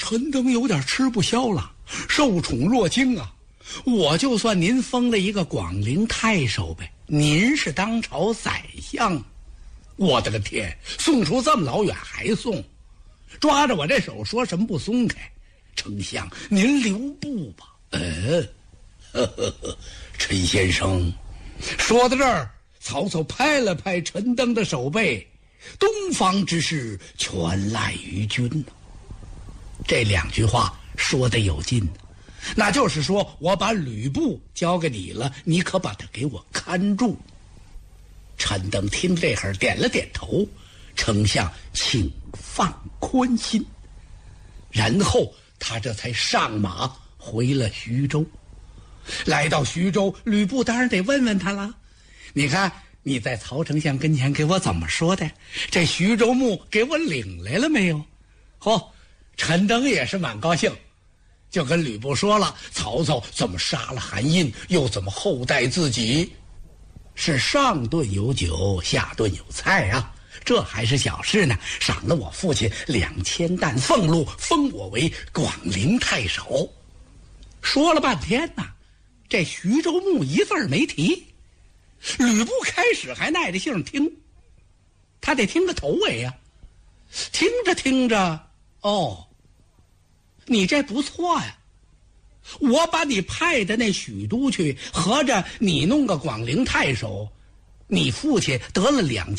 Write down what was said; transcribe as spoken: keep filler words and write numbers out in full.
陈登有点吃不消了，受宠若惊啊！我就算您封了一个广陵太守呗，您是当朝宰相，我的个天，送出这么老远还送，抓着我这手说什么不松开？丞相，您留步吧。呃，呵呵呵，陈先生，说到这儿，曹操拍了拍陈登的手背，东方之事全赖于君呢。这两句话说得有劲，那就是说我把吕布交给你了，你可把他给我看住。陈登听这会儿点了点头，丞相请放宽心。然后他这才上马回了徐州。来到徐州，吕布当然得问问他了，你看你在曹丞相跟前给我怎么说的？这徐州牧给我领来了没有？嚯、哦，陈登也是蛮高兴，就跟吕布说了曹操怎么杀了韩印，又怎么厚待自己，是上顿有酒，下顿有菜啊，这还是小事呢，赏了我父亲两千担俸禄，封我为广陵太守。说了半天呢，这徐州牧一字儿没提。吕布开始还耐着性听，他得听个头尾呀、啊。听着听着，哦，你这不错呀，我把你派的那许都去，合着你弄个广陵太守，你父亲得了两